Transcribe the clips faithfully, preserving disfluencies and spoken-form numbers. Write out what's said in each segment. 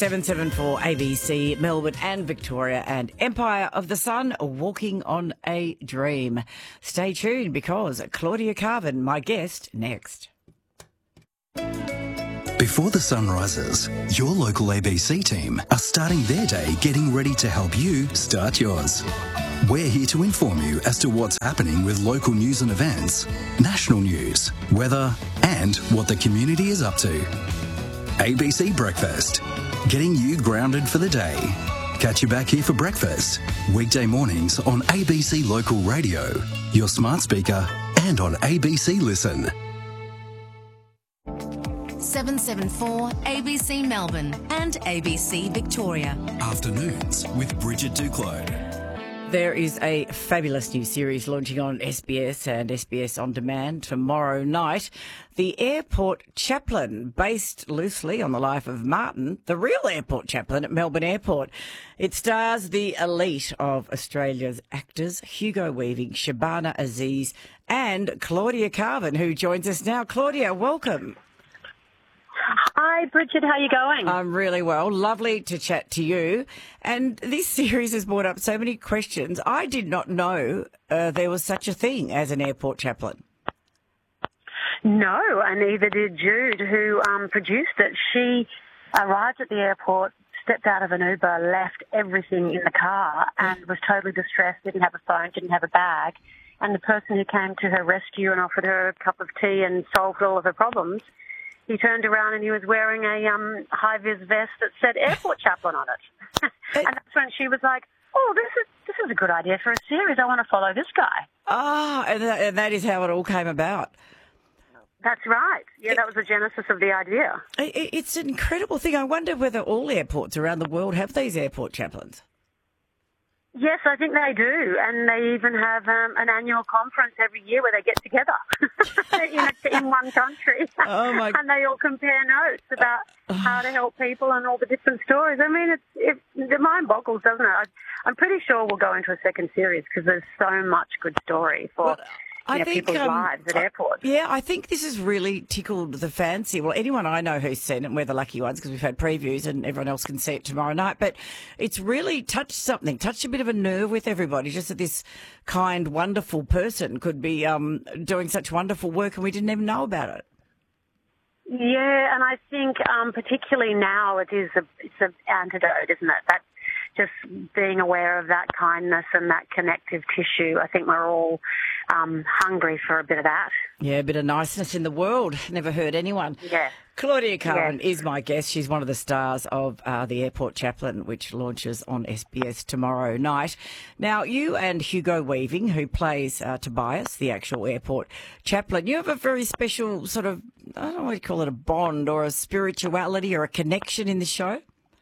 seven seven four A B C, Melbourne and Victoria, and Empire of the Sun, Walking on a Dream. Stay tuned because Claudia Carvin, my guest, next. Before the sun rises, your local A B C team are starting their day getting ready to help you start yours. We're here to inform you as to what's happening with local news and events, national news, weather, and what the community is up to. A B C Breakfast, getting you grounded for the day. Catch you back here for breakfast, weekday mornings on A B C Local Radio, your smart speaker, and on A B C Listen. seven seven four A B C Melbourne and A B C Victoria. Afternoons with Bridget Duclos. There is a fabulous new series launching on S B S and S B S On Demand tomorrow night. The Airport Chaplain, based loosely on the life of Martin, the real airport chaplain at Melbourne Airport. It stars the elite of Australia's actors, Hugo Weaving, Shabana Aziz, and Claudia Carvin, who joins us now. Claudia, welcome. Hi, Bridget. How are you going? I'm really well. Lovely to chat to you. And this series has brought up so many questions. I did not know uh, there was such a thing as an airport chaplain. No, and neither did Jude, who um, produced it. She arrived at the airport, stepped out of an Uber, left everything in the car, and was totally distressed, didn't have a phone, didn't have a bag. And the person who came to her rescue and offered her a cup of tea and solved all of her problems, he turned around and he was wearing a um, high-vis vest that said airport chaplain on it. And that's when she was like, oh, this is this is a good idea for a series. I want to follow this guy. Ah, and that, and that is how it all came about. That's right. Yeah, that was the genesis of the idea. It, it's an incredible thing. I wonder whether all airports around the world have these airport chaplains. Yes, I think they do, and they even have um, an annual conference every year where they get together in, a, in one country, oh my... and they all compare notes about how to help people and all the different stories. I mean, it's, it, the mind boggles, doesn't it? I, I'm pretty sure we'll go into a second series because there's so much good story for... Well, I you know, think, people's um, lives at airports. Yeah, I think this has really tickled the fancy. Well, anyone I know who's seen it, and we're the lucky ones because we've had previews and everyone else can see it tomorrow night, but it's really touched something, touched a bit of a nerve with everybody, just that this kind, wonderful person could be um, doing such wonderful work and we didn't even know about it. Yeah, and I think um, particularly now it is a, it's an antidote, isn't it? That just being aware of that kindness and that connective tissue. I think we're all um, hungry for a bit of that. Yeah, a bit of niceness in the world. Never hurt anyone. Yeah. Claudia Carvin yes. is my guest. She's one of the stars of uh, The Airport Chaplain, which launches on S B S tomorrow night. Now, you and Hugo Weaving, who plays uh, Tobias, the actual airport chaplain, you have a very special sort of, I don't know what you call it, a bond or a spirituality or a connection in the show.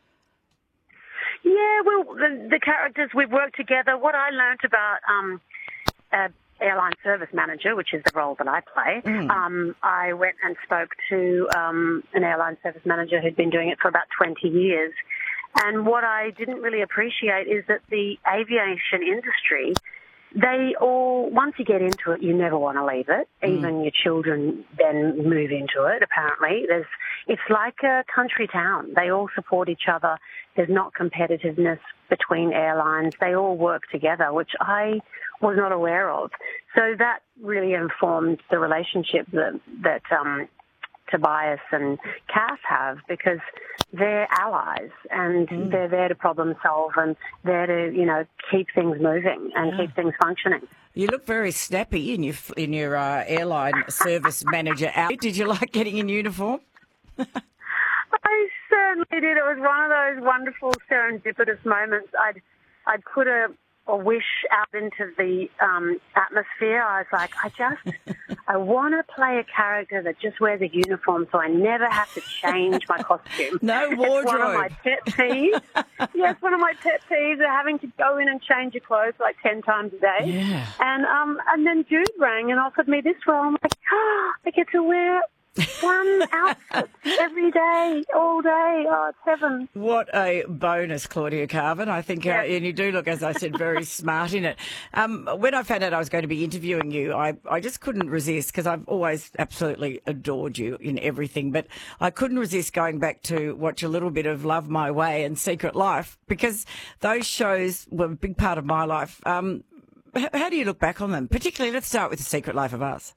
Yeah, well, the, the characters, we've worked together. What I learnt about um, uh, airline service manager, which is the role that I play, mm. um, I went and spoke to um, an airline service manager who'd been doing it for about twenty years. And what I didn't really appreciate is that the aviation industry, they all, once you get into it, you never want to leave it. Mm. Even your children then move into it, apparently. There's, it's like a country town. They all support each other. There's not competitiveness between airlines. They all work together, which I was not aware of. So that really informed the relationship that, that um, Tobias and Cass have, because they're allies and mm. they're there to problem solve and there to, you know, keep things moving and yeah. keep things functioning. You look very snappy in your in your uh, airline service manager outfit. Did you like getting in uniform? I certainly did. It was one of those wonderful serendipitous moments. I'd I'd put a, a wish out into the um, atmosphere. I was like, I just, I want to play a character that just wears a uniform so I never have to change my costume. No wardrobe. It's one of my pet peeves. Yes, one of my pet peeves are having to go in and change your clothes like ten times a day. Yeah. And um, and then Jude rang and offered me this role. I'm like, oh, I get to wear One outfit every day, all day. Oh, it's heaven. What a bonus, Claudia Carvin. I think, uh, and you do look, as I said, very smart in it. Um, when I found out I was going to be interviewing you, I, I just couldn't resist, because I've always absolutely adored you in everything, but I couldn't resist going back to watch a little bit of Love My Way and Secret Life, because those shows were a big part of my life. Um, h- how do you look back on them? Particularly, let's start with The Secret Life of Us.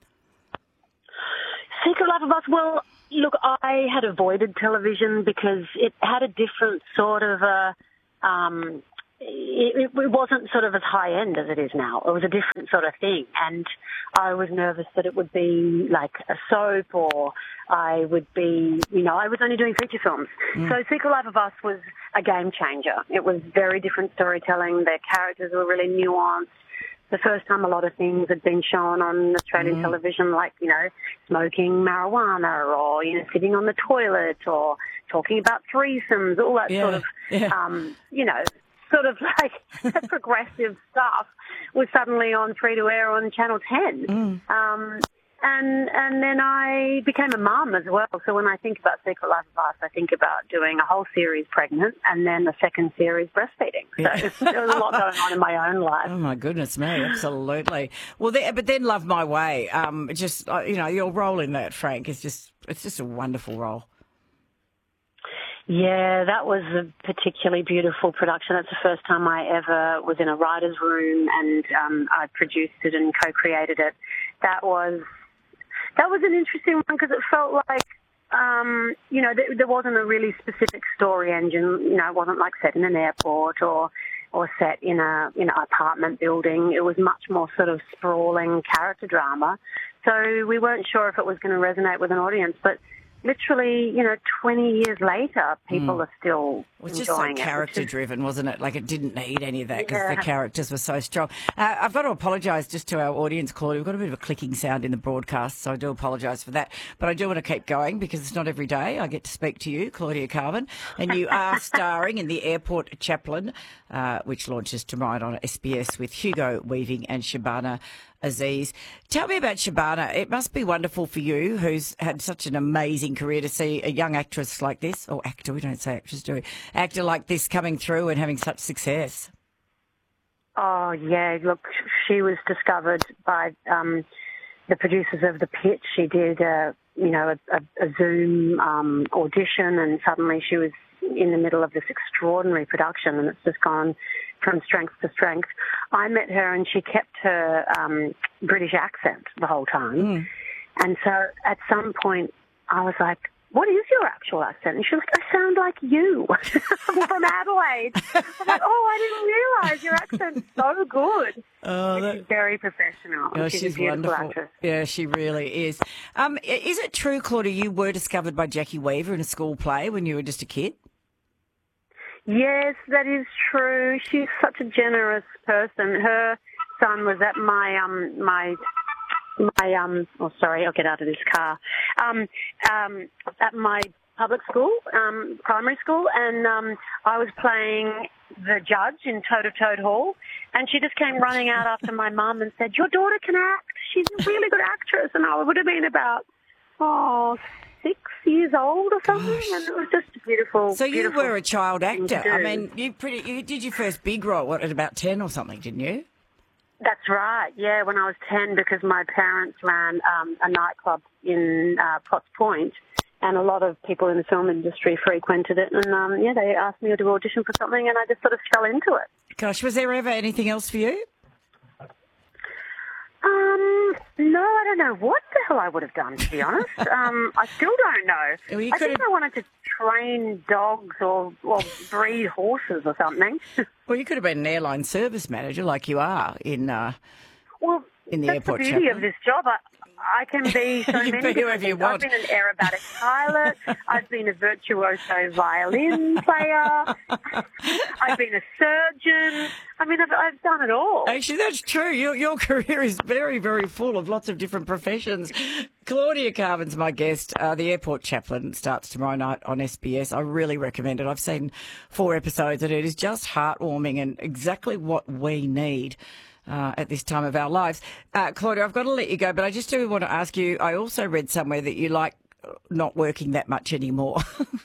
Secret Life of Us, well, look, I had avoided television because it had a different sort of a, um, it, it wasn't sort of as high end as it is now. It was a different sort of thing. And I was nervous that it would be like a soap, or I would be, you know, I was only doing feature films. Mm. So Secret Life of Us was a game changer. It was very different storytelling. The characters were really nuanced. The first time a lot of things had been shown on Australian mm. television, like, you know, smoking marijuana, or, you know, sitting on the toilet, or talking about threesomes, all that yeah. sort of, yeah. um, you know, sort of like progressive stuff was suddenly on free to air on Channel ten. Mm. Um, and and then I became a mum as well. So when I think about Secret Life of Us, I think about doing a whole series pregnant, and then the second series breastfeeding. So yeah. there was a lot going on in my own life. Oh, my goodness me, absolutely. Well, there, but then Love My Way, um, just, uh, you know, your role in that, Frank, is just, it's just a wonderful role. Yeah, that was a particularly beautiful production. That's the first time I ever was in a writer's room, and um, I produced it and co-created it. That was that was an interesting one, because it felt like, um, you know, there, there wasn't a really specific story engine. You know, it wasn't like set in an airport or or set in a in an apartment building. It was much more sort of sprawling character drama. So we weren't sure if it was going to resonate with an audience, but literally, you know, twenty years later, people mm. are still it was just enjoying so it. character-driven, wasn't it? Like, it didn't need any of that, because yeah. the characters were so strong. Uh, I've got to apologise just to our audience, Claudia. We've got a bit of a clicking sound in the broadcast, so I do apologise for that. But I do want to keep going, because it's not every day I get to speak to you, Claudia Carvin, and you are starring in The Airport Chaplain, uh, which launches tomorrow on S B S with Hugo Weaving and Shabana Aziz. Tell me about Shabana. It must be wonderful for you, who's had such an amazing career, to see a young actress like this, or actor, we don't say actress, do we? Actor like this coming through and having such success. Oh, yeah, look, she was discovered by um, the producers of The Pitch. She did, a, you know, a, a, a Zoom um, audition, and suddenly she was in the middle of this extraordinary production, and it's just gone from strength to strength. I met her, and she kept her um, British accent the whole time. Mm. And so at some point I was like, what is your actual accent? And she was like, I sound like you. I'm from Adelaide. I was like, oh, I didn't realise your accent's so good. Oh, that... She's very professional. Oh, she's, she's a beautiful wonderful. actress. Yeah, she really is. Um, is it true, Claudia, you were discovered by Jackie Weaver in a school play when you were just a kid? Yes, that is true. She's such a generous person. Her son was at my um my my um oh sorry, I'll get out of this car. Um um at my public school, um, primary school, and um I was playing the judge in Toad of Toad Hall, and she just came running out after my mum and said, your daughter can act. She's a really good actress. And I would have been about oh six years old or something. Gosh. And it was just beautiful. So you beautiful were a child actor. I mean, you pretty you did your first big role, what, at about ten or something, didn't you? That's right, yeah, when I was ten, because my parents ran um, a nightclub in uh, Potts Point, and a lot of people in the film industry frequented it. And, um, yeah, they asked me to audition for something, and I just sort of fell into it. Gosh, was there ever anything else for you? Um, no, I don't know what the hell I would have done, to be honest. um, I still don't know. Well, I think I wanted to train dogs or, or breed horses or something. Well, you could have been an airline service manager like you are in uh, well, in the that's airport. The beauty chaplain. of this job. I, I can be so you many be whoever you want. I've been an aerobatic pilot. I've been a virtuoso violin player. I've been a surgeon. I mean, I've, I've done it all. Actually, that's true. Your, your career is very, very full of lots of different professions. Claudia Carvin's my guest. Uh, the Airport Chaplain starts tomorrow night on S B S. I really recommend it. I've seen four episodes and it is just heartwarming and exactly what we need. uh, at this time of our lives. Uh, Claudia, I've got to let you go, but I just do want to ask you, I also read somewhere that you like not working that much anymore.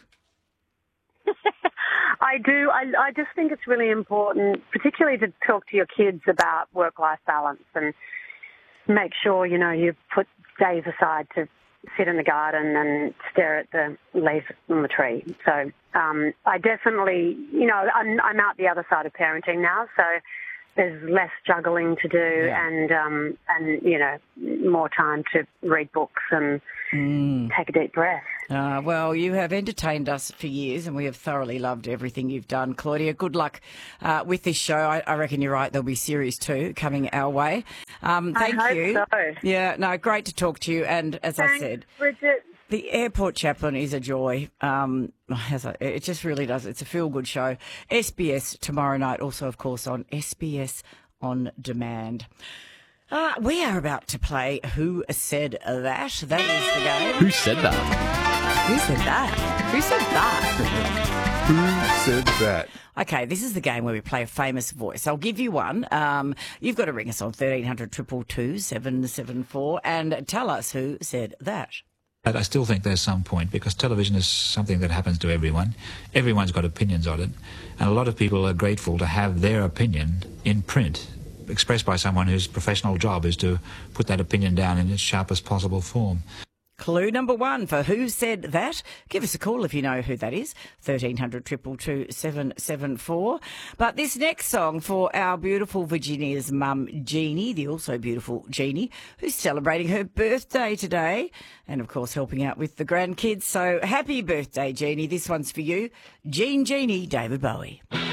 I do. I, I just think it's really important, particularly to talk to your kids about work-life balance and make sure, you know, you put days aside to sit in the garden and stare at the leaves on the tree. So um, I definitely, you know, I'm, I'm out the other side of parenting now, so there's less juggling to do yeah. and, um, and, you know, more time to read books and mm. take a deep breath. Uh, well, you have entertained us for years and we have thoroughly loved everything you've done. Claudia, good luck uh, with this show. I, I reckon you're right. There'll be series two coming our way. Um, thank I hope you. So. Yeah, no, great to talk to you. And as Thanks, I said, Bridget. The Airport Chaplain is a joy. Um, as I, it just really does. It's a feel-good show. S B S tomorrow night, also, of course, on S B S On Demand. Uh, we are about to play Who Said That? That is the game. Who said that? Who said that? Who said that? Who said that? Okay, this is the game where we play a famous voice. I'll give you one. Um, you've got to ring us on thirteen hundred, two two two, seven seven four and tell us who said that. But I still think there's some point, because television is something that happens to everyone. Everyone's got opinions on it, and a lot of people are grateful to have their opinion in print, expressed by someone whose professional job is to put that opinion down in its sharpest possible form. Clue number one for Who Said That? Give us a call if you know who that is. thirteen hundred, two two two, seven seven four. But this next song for our beautiful Virginia's mum, Jeannie, the also beautiful Jeannie, who's celebrating her birthday today and, of course, helping out with the grandkids. So happy birthday, Jeannie. This one's for you. Jean Jeannie, David Bowie.